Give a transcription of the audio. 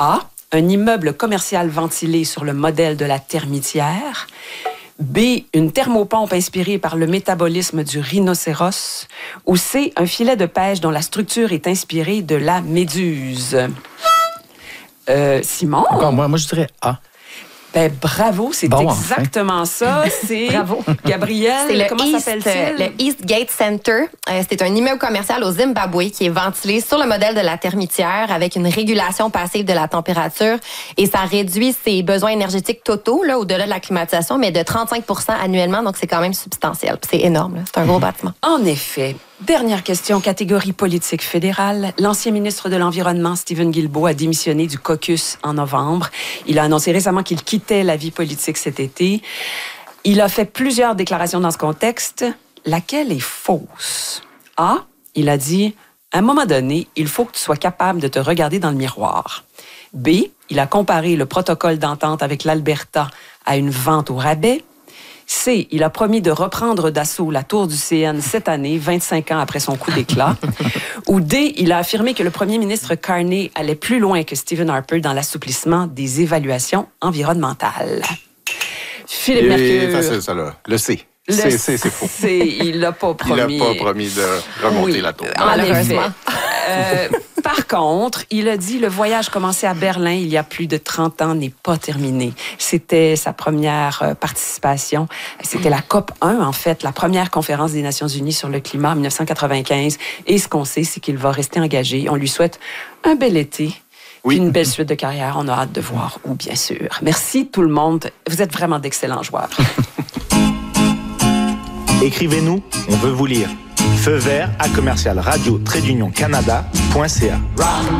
A. Un immeuble commercial ventilé sur le modèle de la termitière. B. Une thermopompe inspirée par le métabolisme du rhinocéros. Ou C. Un filet de pêche dont la structure est inspirée de la méduse. Simon? Encore moi je dirais A. Ben, bravo, c'est exactement ça. C'est bravo. Gabrielle, comment s'appelle-t-il? Le Eastgate Center. C'est un immeuble commercial au Zimbabwe qui est ventilé sur le modèle de la termitière avec une régulation passive de la température et ça réduit ses besoins énergétiques totaux là, au-delà de la climatisation, mais de 35% annuellement, donc c'est quand même substantiel. C'est énorme, là. C'est un gros bâtiment. En effet. Dernière question, catégorie politique fédérale. L'ancien ministre de l'Environnement, Stephen Guilbeault, a démissionné du caucus en novembre. Il a annoncé récemment qu'il quittait la vie politique cet été. Il a fait plusieurs déclarations dans ce contexte. Laquelle est fausse? A, il a dit, à un moment donné, il faut que tu sois capable de te regarder dans le miroir. B, il a comparé le protocole d'entente avec l'Alberta à une vente au rabais. C, il a promis de reprendre d'assaut la tour du CN cette année, 25 ans après son coup d'éclat. Ou D, il a affirmé que le premier ministre Carney allait plus loin que Stephen Harper dans l'assouplissement des évaluations environnementales. Philippe Mercure. Facile, ça, là. Le C. C'est faux. Il l'a pas promis. Il n'a pas promis de remonter la tour. Malheureusement. Par contre, il a dit le voyage commencé à Berlin il y a plus de 30 ans n'est pas terminé. C'était sa première participation. C'était la COP 1, en fait, la première conférence des Nations Unies sur le climat en 1995. Et ce qu'on sait, c'est qu'il va rester engagé. On lui souhaite un bel été. Oui. Une belle suite de carrière. On a hâte de voir où, bien sûr. Merci tout le monde. Vous êtes vraiment d'excellents joueurs. Écrivez-nous, on veut vous lire. Feu vert à commercial radio-canada.ca.